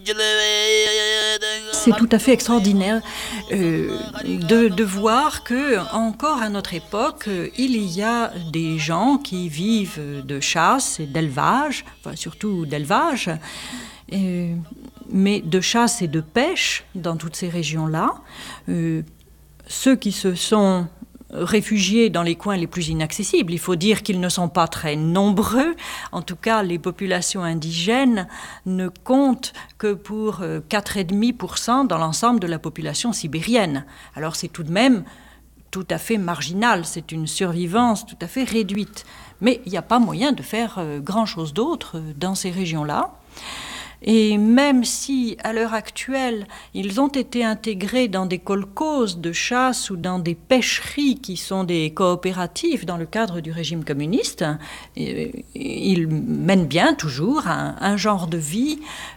C'est tout à fait extraordinaire de voir que, encore à notre époque, il y a des gens qui vivent de chasse et d'élevage, enfin surtout d'élevage, mais de chasse et de pêche dans toutes ces régions-là. Ceux qui se sont réfugiés dans les coins les plus inaccessibles. Il faut dire qu'ils ne sont pas très nombreux. En tout cas, les populations indigènes ne comptent que pour 4,5% dans l'ensemble de la population sibérienne. Alors c'est tout de même tout à fait marginal, c'est une survivance tout à fait réduite. Mais il n'y a pas moyen de faire grand-chose d'autre dans ces régions-là. Et même si, à l'heure actuelle, ils ont été intégrés dans des kolkhozes de chasse ou dans des pêcheries qui sont des coopératives dans le cadre du régime communiste, ils mènent bien toujours un genre de vie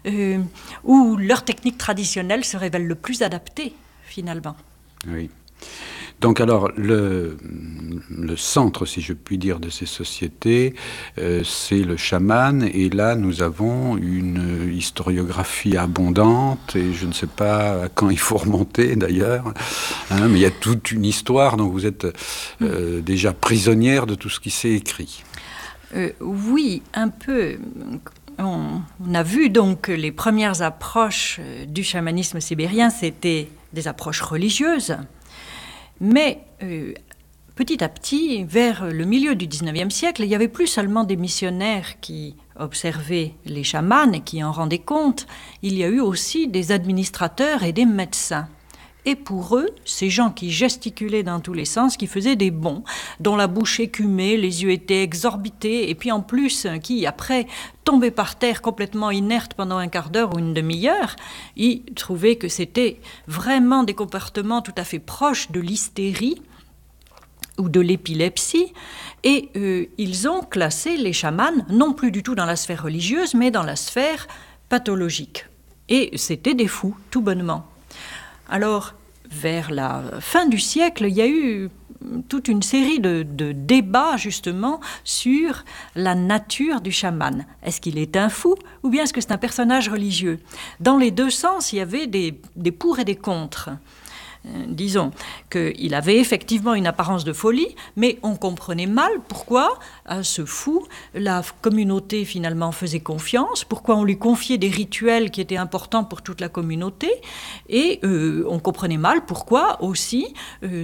où leur technique traditionnelle se révèle le plus adaptée, finalement. Oui. Donc alors, le centre, si je puis dire, de ces sociétés, c'est le chaman. Et là, nous avons une historiographie abondante. Et je ne sais pas à quand il faut remonter, d'ailleurs. Hein, mais il y a toute une histoire. Donc vous êtes déjà prisonnière de tout ce qui s'est écrit. Oui, un peu. On a vu donc que les premières approches du chamanisme sibérien, c'était des approches religieuses. Mais petit à petit, vers le milieu du XIXe siècle, il n'y avait plus seulement des missionnaires qui observaient les chamans et qui en rendaient compte, il y a eu aussi des administrateurs et des médecins. Et pour eux, ces gens qui gesticulaient dans tous les sens, qui faisaient des bonds, dont la bouche écumait, les yeux étaient exorbités, et puis en plus, qui après tombaient par terre complètement inertes pendant un quart d'heure ou une demi-heure, ils trouvaient que c'était vraiment des comportements tout à fait proches de l'hystérie ou de l'épilepsie, et ils ont classé les chamans non plus du tout dans la sphère religieuse, mais dans la sphère pathologique. Et c'était des fous, tout bonnement. Alors, vers la fin du siècle, il y a eu toute une série de débats, justement, sur la nature du chaman. Est-ce qu'il est un fou ou bien est-ce que c'est un personnage religieux? Dans les deux sens, il y avait des pour et des contre. Disons qu'il avait effectivement une apparence de folie, mais on comprenait mal pourquoi à ce fou, la communauté finalement faisait confiance, pourquoi on lui confiait des rituels qui étaient importants pour toute la communauté, et on comprenait mal pourquoi aussi